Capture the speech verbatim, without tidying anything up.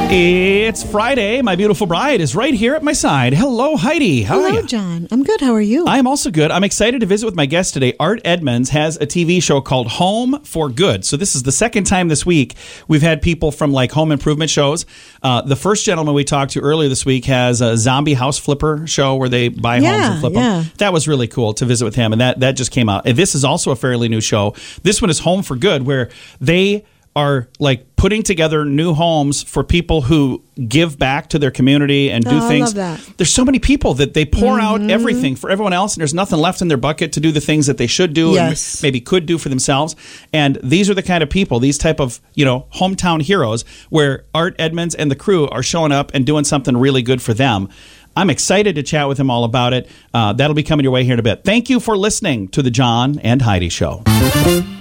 It's Friday. My beautiful bride is right here at my side. Hello, Heidi. How Hello, are you? John. I'm good. How are you? I'm also good. I'm excited to visit with my guest today. Art Edmonds has a T V show called Home for Good. So this is the second time this week we've had people from like home improvement shows. Uh, the first gentleman we talked to earlier this week has a zombie house flipper show where they buy Yeah, homes and flip yeah. them. That was really cool to visit with him, and that, that just came out. And this is also a fairly new show. This one is Home for Good, where they are like putting together new homes for people who give back to their community and do Oh, I things. love that. There's so many people that they pour Mm-hmm. out everything for everyone else, and there's nothing left in their bucket to do the things that they should do Yes. and maybe could do for themselves. And these are the kind of people, these type of, you know, hometown heroes, where Art Edmonds and the crew are showing up and doing something really good for them. I'm excited to chat with him all about it. Uh, that'll be coming your way here in a bit. Thank you for listening to the John and Heidi Show.